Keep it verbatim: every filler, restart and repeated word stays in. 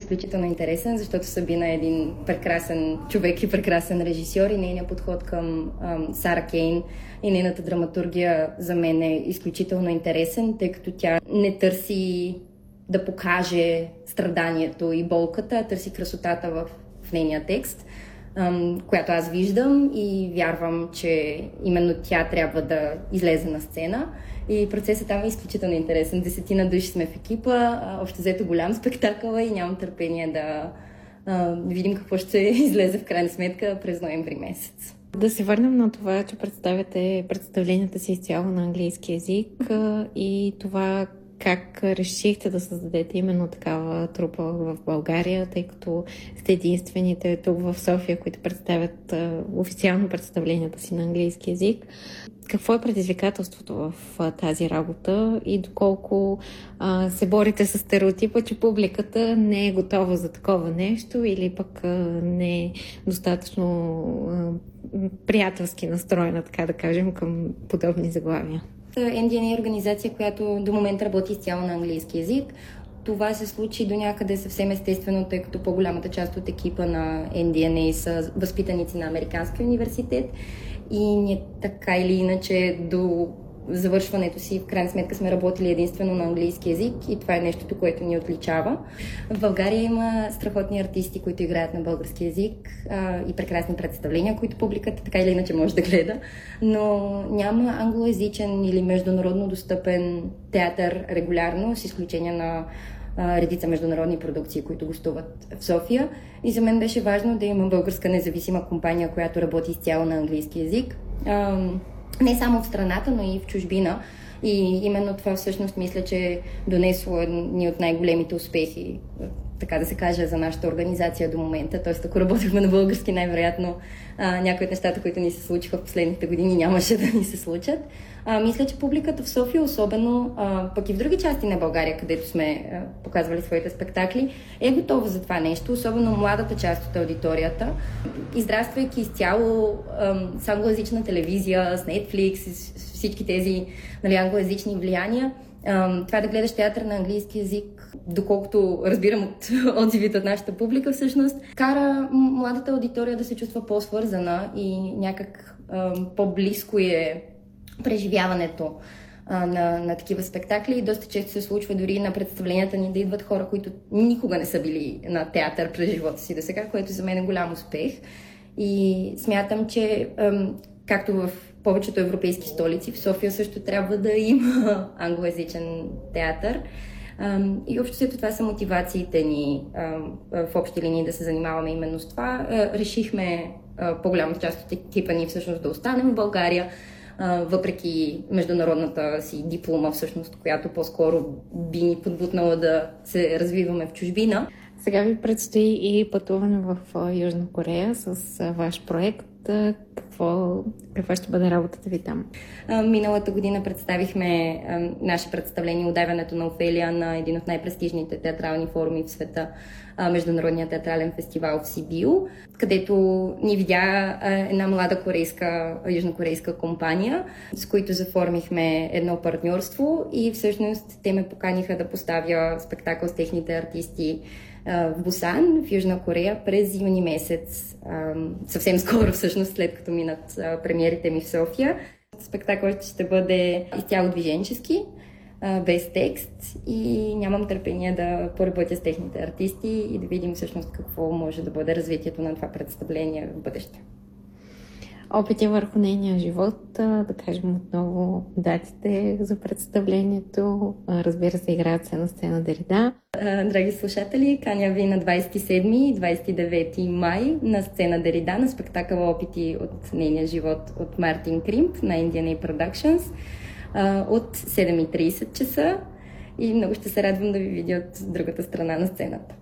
изключително интересен, защото Сабина е един прекрасен човек и прекрасен режисьор и нейният подход към ам, Сара Кейн и нейната драматургия за мен е изключително интересен, тъй като тя не търси да покаже страданието и болката, а търси красотата в, в нейния текст, ам, която аз виждам и вярвам, че именно тя трябва да излезе на сцена. И процесът там е изключително интересен. Десетина души сме в екипа, общо взето голям спектакъл и нямам търпение да а, видим какво ще излезе в крайна сметка през ноември месец. Да се върнем на това, че представяте представленията си изцяло на английски език и това как решихте да създадете именно такава трупа в България, тъй като сте единствените тук в София, които представят а, официално представленията си на английски език. Какво е предизвикателството в а, тази работа и доколко а, се борите с стереотипа, че публиката не е готова за такова нещо или пък а, не е достатъчно а, приятелски настроена, така да кажем, към подобни заглавия? Ен Ди Ен Ей е организация, която до момента работи изцяло на английски език. Това се случи до някъде съвсем естествено, тъй като по-голямата част от екипа на Ен Ди Ен Ей са възпитаници на Американския университет и ние така или иначе до завършването си в крайна сметка сме работили единствено на английски език и това е нещото, което ни отличава. В България има страхотни артисти, които играят на български език а, и прекрасни представления, които публиката така или иначе може да гледа, но няма англоязичен или международно достъпен театър регулярно, с изключение на а, редица международни продукции, които гостуват в София. И за мен беше важно да има българска независима компания, която работи изцяло на английски език. А, Не само в страната, но и в чужбина. И именно това всъщност мисля, че е донесло едни от най-големите успехи, така да се каже, за нашата организация до момента. Тоест, ако работихме на български, най-вероятно а, някои от нещата, които ни се случиха в последните години, нямаше да ни се случат. А, мисля, че публиката в София, особено а, пък и в други части на България, където сме а, показвали своите спектакли, е готова за това нещо, особено младата част от аудиторията. Израствайки изцяло а, с англоязична телевизия, с Netflix, с всички тези, нали, англоязични влияния, а, това да гледаш театър на английски език, доколкото разбирам от отзивите от нашата публика, всъщност, кара младата аудитория да се чувства по-свързана и някак а, по-близко е преживяването а, на, на такива спектакли и доста често се случва дори на представленията ни да идват хора, които никога не са били на театър през живота си досега, което за мен е голям успех. И смятам, че ам, както в повечето европейски столици, в София също трябва да има англоязичен театър. Ам, и общо след това са мотивациите ни ам, в общи линии да се занимаваме именно с това. А, решихме а, по-голямата част от екипа ни всъщност да останем в България, въпреки международната си диплома, всъщност, която по-скоро би ни подбутнала да се развиваме в чужбина. Сега ви предстои и пътуване в Южна Корея с ваш проект. Какво, каква ще бъде работата ви там? Миналата година представихме наше представление "Удавянето на Офелия" на един от най-престижните театрални форуми в света, Международния театрален фестивал в Сибио, където ни видя една млада корейска, южнокорейска компания, с които заформихме едно партньорство и всъщност те ме поканиха да поставя спектакъл с техните артисти в Бусан, в Южна Корея, през юни месец, съвсем скоро всъщност, след като минат премиерите ми в София. Спектакълът ще бъде изцяло движенчески, без текст и нямам търпение да поработя с техните артисти и да видим всъщност какво може да бъде развитието на това представление в бъдеще. Опити върху нейния живот, да кажем отново датите за представлението. Разбира се, играят се на сцена Дерида. Драги слушатели, каня ви на двадесет и седми и двадесет и девети май на сцена Дерида на спектакъла "Опити от нейния живот" от Мартин Кримп на Ен Ди Ен Ей Productions от седем и тридесет часа и много ще се радвам да ви видя от другата страна на сцената.